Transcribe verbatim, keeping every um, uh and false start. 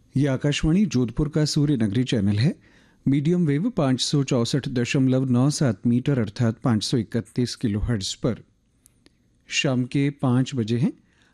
ये आकाशवाणी जोधपुर का सूर्य नगरी चैनल है। मीडियम वेव पाँच सौ चौसठ दशमलव नौ सात मीटर अर्थात पाँच सौ इकतीस किलो हर्ट्ज पर शाम के पाँच बजे हैं।